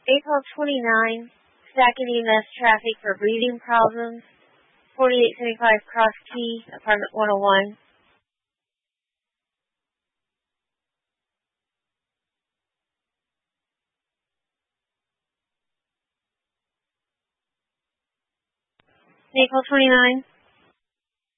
April 29, stacking EMS traffic for breathing problems, 4875 Cross Key, apartment 101. April 29.